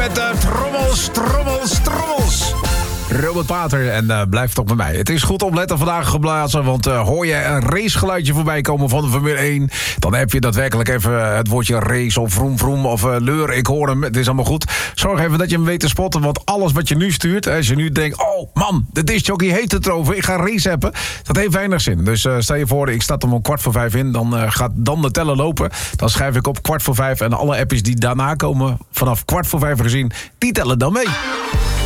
met trommels. Robert Pater en blijf toch bij mij. Het is goed opletten vandaag geblazen, want hoor je een racegeluidje voorbij komen van de Formule 1... dan heb je daadwerkelijk even het woordje race of vroom vroom of leur. Ik hoor hem, het is allemaal goed. Zorg even dat je hem weet te spotten, want alles wat je nu stuurt... als je nu denkt, oh man, de discjockey heeft het erover, ik ga race appen... dat heeft weinig zin. Dus stel je voor, ik sta om 4:45 in, dan gaat dan de teller lopen. Dan schrijf ik op 4:45 en alle appjes die daarna komen... vanaf 4:45 gezien, die tellen dan mee.